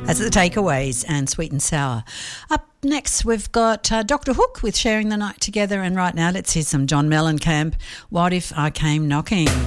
That's the Takeaways and Sweet and Sour. Up next, we've got Dr. Hook with Sharing the Night Together. And right now, let's hear some John Mellencamp, What If I Came Knocking?